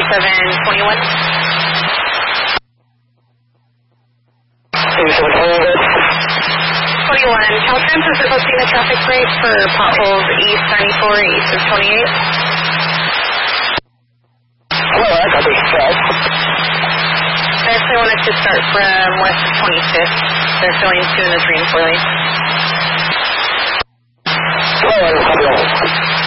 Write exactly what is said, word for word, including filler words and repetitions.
eighty-seven twenty-one. eighty-seven twenty-one. twenty-one. Caltrans is requesting a traffic break for potholes east ninety-four, east of twenty-eight. Hello, I got this truck. I actually wanted to start from west of twenty-fifth. They're filling two in the three and four lane. Hello, I got this.